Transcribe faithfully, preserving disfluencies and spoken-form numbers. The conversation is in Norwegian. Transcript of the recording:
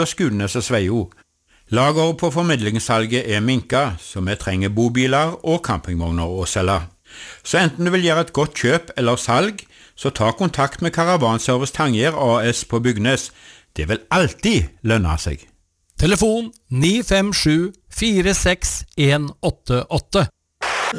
Skudenes og Sveio. Lager på formidlingssalget er minka, så vi trenger bobiler og campingvogner å selge. Så enten du vil gjøre et godt kjøp eller salg, så ta kontakt med Karavanservice Tangier A S på Bygnes. Det vil alltid lønne seg. Telefon ni fem sju fire seks en åtte åtte.